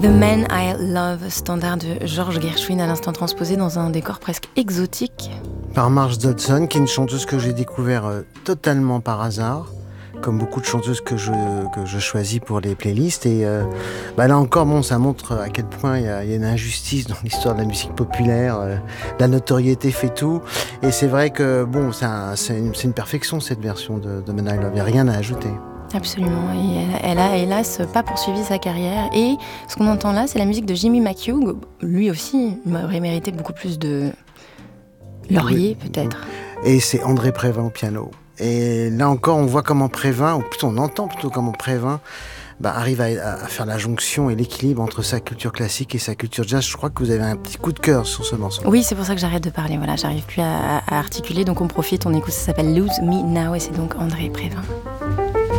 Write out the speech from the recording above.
The Man I Love, standard de George Gershwin, à l'instant transposé dans un décor presque exotique. Par Marge Dodson, qui est une chanteuse que j'ai découvert totalement par hasard, comme beaucoup de chanteuses que je choisis pour les playlists. Et là encore, ça montre à quel point il y a une injustice dans l'histoire de la musique populaire. La notoriété fait tout. Et c'est vrai que c'est une perfection, cette version de The Man I Love. Il n'y a rien à ajouter. Absolument, et elle a hélas pas poursuivi sa carrière. Et ce qu'on entend là, c'est la musique de Jimmy McHugh. Lui aussi, il aurait mérité beaucoup plus de lauriers, peut-être. Et c'est André Prévin au piano. Et là encore, on voit comment Prévin, ou plutôt on entend plutôt comment Prévin arrive à faire la jonction et l'équilibre entre sa culture classique et sa culture jazz. Je crois que vous avez un petit coup de cœur sur ce morceau. Oui, c'est pour ça que j'arrête de parler. Voilà, j'arrive plus à articuler, donc on profite, on écoute. Ça s'appelle Lose Me Now et c'est donc André Prévin.